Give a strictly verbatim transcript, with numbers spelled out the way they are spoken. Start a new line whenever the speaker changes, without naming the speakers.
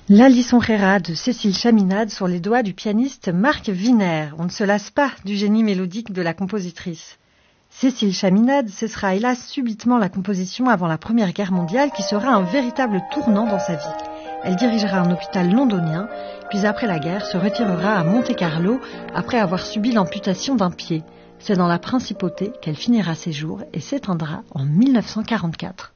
La Lisonjera de Cécile Chaminade sur les doigts du pianiste Marc Wiener. On ne se lasse pas du génie mélodique de la compositrice. Cécile Chaminade cessera hélas subitement la composition avant la Première Guerre mondiale qui sera un véritable tournant dans sa vie. Elle dirigera un hôpital londonien, puis après la guerre se retirera à Monte-Carlo après avoir subi l'amputation d'un pied. C'est dans la principauté qu'elle finira ses jours et s'éteindra en mille neuf cent quarante-quatre.